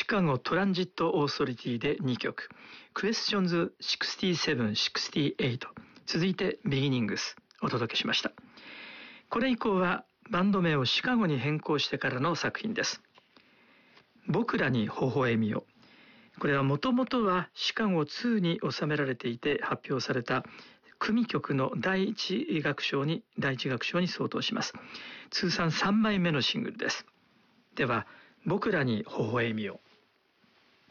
シカゴトランジットオーソリティで2曲、Questions 67、68、続いて Beginnings お届けしました。これ以降はバンド名をシカゴに変更してからの作品です。僕らに微笑みを。これはもともとはシカゴ2に収められていて発表された組曲の第一楽章に相当します。通算3枚目のシングルです。では、僕らに微笑みを。